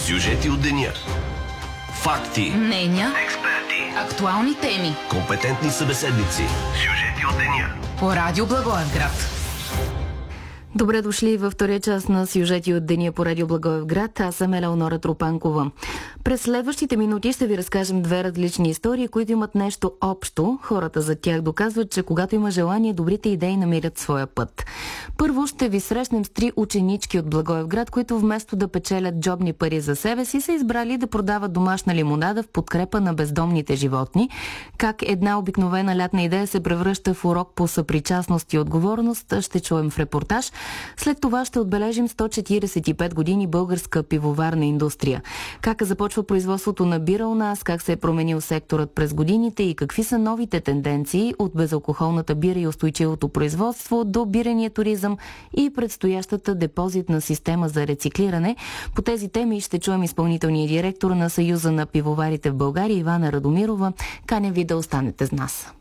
Сюжети от деня. Факти. Мнения. Експерти. Актуални теми. Компетентни събеседници. Сюжети от деня. По Радио Благоевград. Добре дошли във втория част на Сюжети от деня по Радио Благоевград. Аз съм Елеонора Тропанкова. През следващите минути ще ви разкажем две различни истории, които имат нещо общо. Хората за тях доказват, че когато има желание, добрите идеи намират своя път. Първо ще ви срещнем с 3 ученички от Благоевград, които вместо да печелят джобни пари за себе си, са избрали да продават домашна лимонада в подкрепа на бездомните животни. Как една обикновена лятна идея се превръща в урок по съпричастност и отговорност, ще чуем в репортаж. След това ще отбележим 145 години българска пивоварна индустрия. Как започва производството на бира у нас, как се е променил секторът през годините и какви са новите тенденции от безалкохолната бира и устойчивото производство до бирения туризъм и предстоящата депозитна система за рециклиране. По тези теми ще чуем изпълнителния директор на Съюза на пивоварите в България Ивана Радомирова. Каня ви да останете с нас.